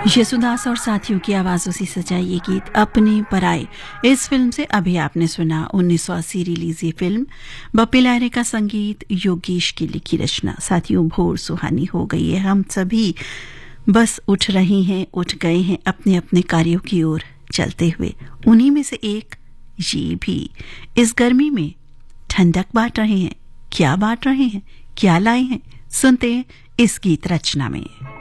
यशुदास और साथियों की आवाजों से सजा ये गीत अपने पराए इस फिल्म से अभी आपने सुना। 1980 रिलीज ये फिल्म बप्पी लहरे का संगीत, योगेश की लिखी रचना। साथियों, भोर सुहानी हो गई है, हम सभी बस उठ रहे हैं, उठ गए हैं अपने अपने कार्यों की ओर चलते हुए। उन्हीं में से एक ये भी इस गर्मी में ठंडक बांट रहे हैं। क्या बांट रहे हैं, क्या लाए हैं, सुनते हैं इस गीत रचना में।